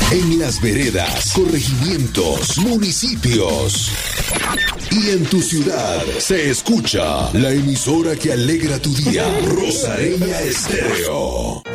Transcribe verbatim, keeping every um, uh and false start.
En las veredas, corregimientos, municipios y en tu ciudad se escucha la emisora que alegra tu día, Rosareña Estéreo.